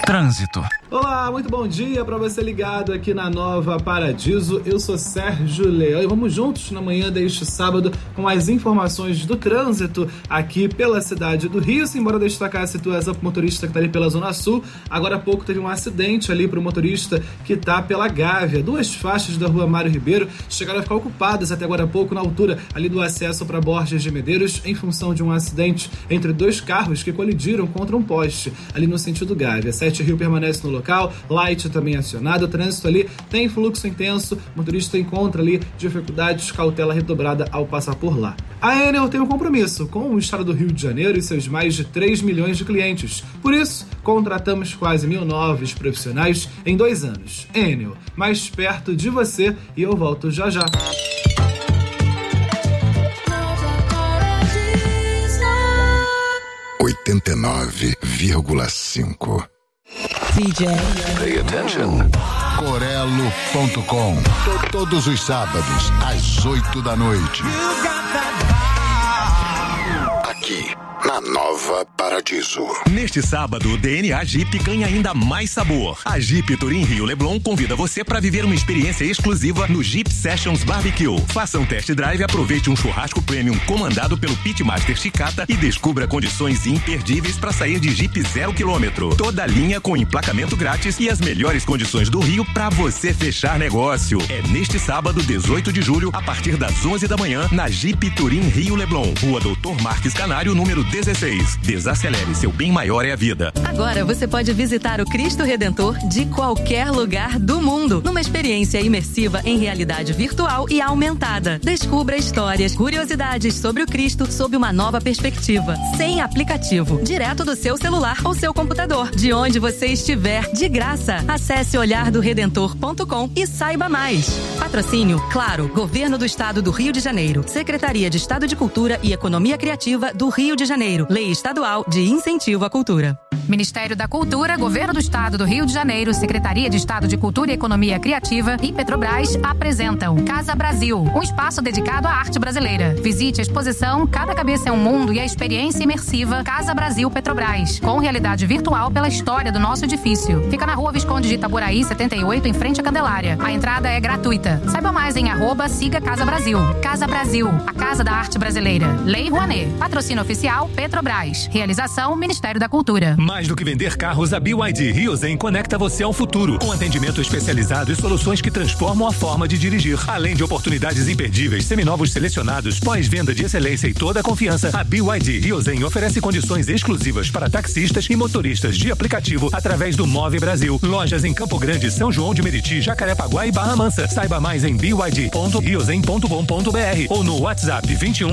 Trânsito. Olá, muito bom dia para você ligado aqui na Nova Paradiso. Eu sou Sérgio Leão e vamos juntos na manhã deste sábado com as informações do trânsito aqui pela cidade do Rio. Embora destacar a situação para o motorista que está ali pela Zona Sul, agora há pouco teve um acidente ali para o motorista que está pela Gávea. 2 faixas da rua Mário Ribeiro chegaram a ficar ocupadas até agora há pouco na altura ali do acesso para Borges de Medeiros em função de um acidente entre 2 carros que colidiram contra um poste ali no sentido Gávea. 7 Rio permanece no local, light também acionado, o trânsito ali tem fluxo intenso, o motorista encontra ali dificuldades, cautela redobrada ao passar por lá. A Enel tem um compromisso com o estado do Rio de Janeiro e seus mais de 3 milhões de clientes. Por isso, contratamos quase 1.000 novos profissionais em 2 anos. Enel, mais perto de você, e eu volto já já. (89,5) DJ. Pay attention. Corelo.com. Todos os sábados, às 8 da noite. Aqui, na Nova Paradiso. Neste sábado, o DNA Jeep ganha ainda mais sabor. A Jeep Touring Rio Leblon convida você para viver uma experiência exclusiva no Jeep Sessions Barbecue. Faça um test drive e aproveite um churrasco premium comandado pelo Pitmaster Chicata e descubra condições imperdíveis para sair de Jeep 0 km. Toda a linha com emplacamento grátis e as melhores condições do Rio para você fechar negócio. É neste sábado, 18 de julho, a partir das 11 da manhã, na Jeep Touring Rio Leblon, Rua Doutor Marques Canário, número 16. Desacelere, seu bem maior é a vida. Agora você pode visitar o Cristo Redentor de qualquer lugar do mundo, numa experiência imersiva em realidade virtual e aumentada. Descubra histórias, curiosidades sobre o Cristo sob uma nova perspectiva, sem aplicativo, direto do seu celular ou seu computador, de onde você estiver, de graça. Acesse olhardoredentor.com e saiba mais. Patrocínio, claro, Governo do Estado do Rio de Janeiro, Secretaria de Estado de Cultura e Economia Criativa do Rio de Janeiro, Lei Estadual de Incentivo à Cultura. Ministério da Cultura, Governo do Estado do Rio de Janeiro, Secretaria de Estado de Cultura e Economia Criativa e Petrobras apresentam Casa Brasil, um espaço dedicado à arte brasileira. Visite a exposição Cada Cabeça é um Mundo e a experiência imersiva Casa Brasil Petrobras, com realidade virtual pela história do nosso edifício. Fica na Rua Visconde de Itaboraí, 78, em frente à Candelária. A entrada é gratuita. Saiba mais em @siga Casa Brasil. Casa Brasil, a Casa da Arte Brasileira. Lei Rouanet. Patrocínio oficial Petrobras. Realização Ministério da Cultura. Mais do que vender carros, a BYD Rio Zen conecta você ao futuro, com atendimento especializado e soluções que transformam a forma de dirigir. Além de oportunidades imperdíveis, seminovos selecionados, pós-venda de excelência e toda a confiança, a BYD Rio Zen oferece condições exclusivas para taxistas e motoristas de aplicativo através do Move Brasil. Lojas em Campo Grande, São João de Meriti, Jacarepaguá e Barra Mansa. Saiba mais em byd.riozen.com.br ou no WhatsApp 21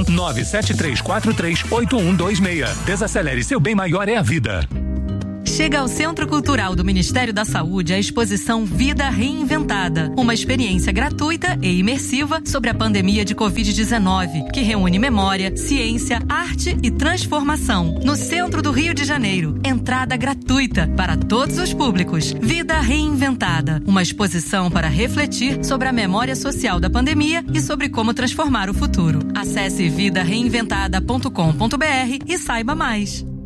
97343 8126. Desacelere, seu bem maior é a vida. Chega ao Centro Cultural do Ministério da Saúde a exposição Vida Reinventada, uma experiência gratuita e imersiva sobre a pandemia de Covid-19, que reúne memória, ciência, arte e transformação. No centro do Rio de Janeiro, entrada gratuita para todos os públicos. Vida Reinventada, uma exposição para refletir sobre a memória social da pandemia e sobre como transformar o futuro. Acesse vidareinventada.com.br e saiba mais.